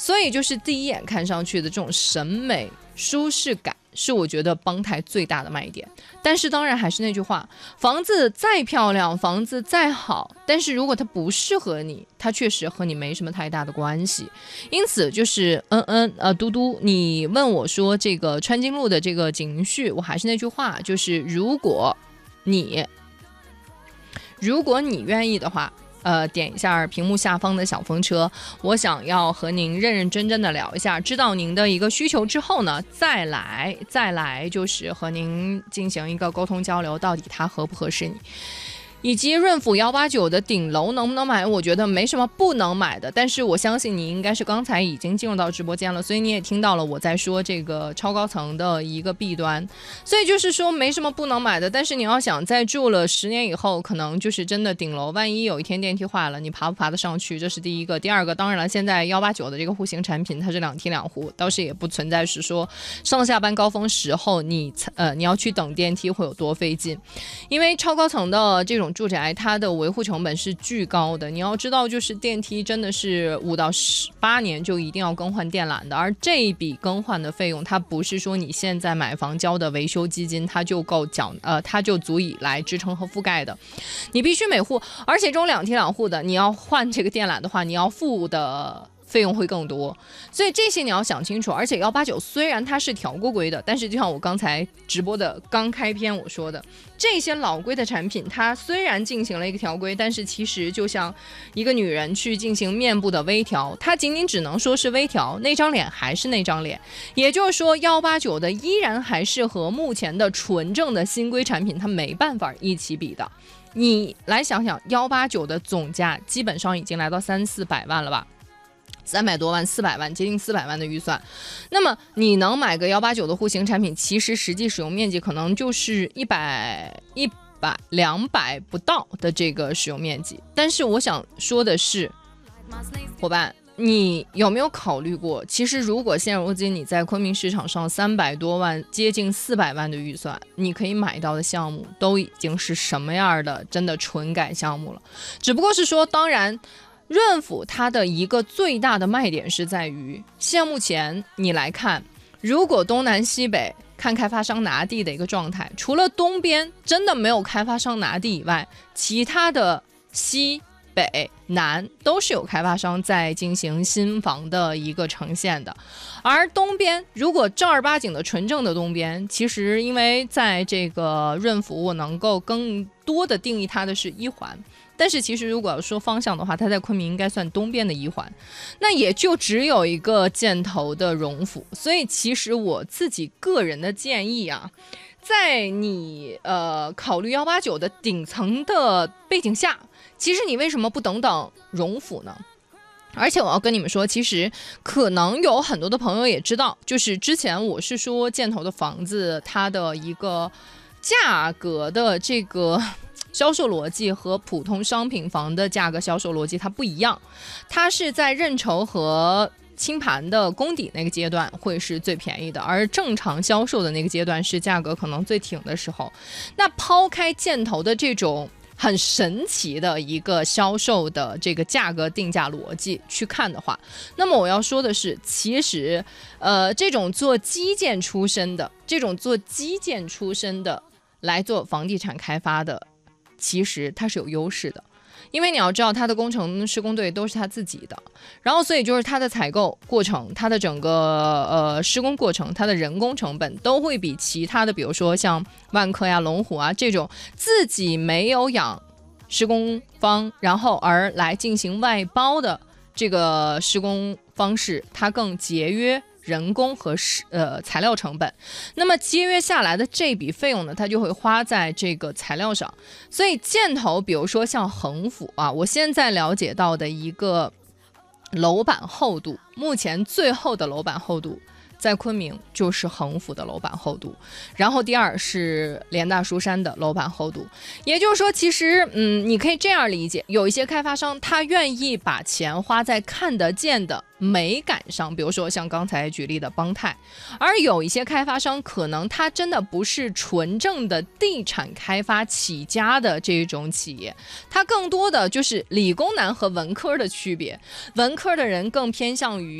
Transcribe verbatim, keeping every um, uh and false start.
所以就是第一眼看上去的这种审美舒适感是我觉得邦泰最大的卖点。但是当然还是那句话，房子再漂亮，房子再好，但是如果它不适合你，它确实和你没什么太大的关系。因此就是嗯嗯呃嘟嘟，你问我说这个川金路的这个景序，我还是那句话，就是如果你如果你愿意的话，呃，点一下屏幕下方的小风车，我想要和您认认真真的聊一下，知道您的一个需求之后呢，再来再来就是和您进行一个沟通交流，到底它合不合适你。以及润府一八九的顶楼能不能买，我觉得没什么不能买的，但是我相信你应该是刚才已经进入到直播间了，所以你也听到了我在说这个超高层的一个弊端，所以就是说没什么不能买的，但是你要想在住了十年以后，可能就是真的顶楼万一有一天电梯坏了，你爬不爬得上去，这是第一个。第二个，当然了，现在一八九的这个户型产品它是两梯两户，倒是也不存在是说上下班高峰时候你呃你要去等电梯会有多费劲，因为超高层的这种住宅它的维护成本是巨高的，你要知道就是电梯真的是五到十八年就一定要更换电缆的，而这一笔更换的费用它不是说你现在买房交的维修基金它就够缴呃它就足以来支撑和覆盖的，你必须每户，而且这种两梯两户的你要换这个电缆的话，你要付的费用会更多，所以这些你要想清楚。而且一八九虽然它是调过规的，但是就像我刚才直播的刚开篇我说的，这些老规的产品它虽然进行了一个调规，但是其实就像一个女人去进行面部的微调，它仅仅只能说是微调，那张脸还是那张脸，也就是说一八九的依然还是和目前的纯正的新规产品它没办法一起比的。你来想想一八九的总价基本上已经来到三四百万了吧，三百多万四百万接近四百万的预算，那么你能买个一八九的户型产品，其实实际使用面积可能就是一百一百两百不到的这个使用面积。但是我想说的是，伙伴你有没有考虑过，其实如果现如今你在昆明市场上三百多万接近四百万的预算，你可以买到的项目都已经是什么样的真的纯改项目了。只不过是说当然润府它的一个最大的卖点是在于，现目前你来看，如果东南西北看开发商拿地的一个状态，除了东边真的没有开发商拿地以外，其他的西北南都是有开发商在进行新房的一个呈现的。而东边如果正儿八经的纯正的东边，其实因为在这个润府我能够更多的定义它的是一环，但是其实如果要说方向的话，它在昆明应该算东边的一环，那也就只有一个箭头的荣府。所以其实我自己个人的建议啊，在你呃考虑一八九的顶层的背景下，其实你为什么不等等荣府呢？而且我要跟你们说，其实可能有很多的朋友也知道，就是之前我是说箭头的房子它的一个价格的这个销售逻辑和普通商品房的价格销售逻辑它不一样，它是在认筹和清盘的公底那个阶段会是最便宜的，而正常销售的那个阶段是价格可能最挺的时候。那抛开箭头的这种很神奇的一个销售的这个价格定价逻辑去看的话，那么我要说的是，其实呃，这种做基建出身的这种做基建出身的来做房地产开发的，其实它是有优势的。因为你要知道他的工程施工队都是他自己的，然后所以就是他的采购过程，他的整个呃施工过程，他的人工成本都会比其他的比如说像万科呀龙湖啊这种自己没有养施工方然后而来进行外包的这个施工方式，它更节约人工和呃材料成本，那么节约下来的这笔费用呢，它就会花在这个材料上。所以箭头比如说像恒府啊，我现在了解到的一个楼板厚度，目前最厚的楼板厚度在昆明就是恒府的楼板厚度，然后第二是联大蜀山的楼板厚度。也就是说其实嗯，你可以这样理解，有一些开发商他愿意把钱花在看得见的美感上，比如说像刚才举例的邦泰，而有一些开发商可能他真的不是纯正的地产开发起家的这种企业，他更多的就是理工男和文科的区别，文科的人更偏向于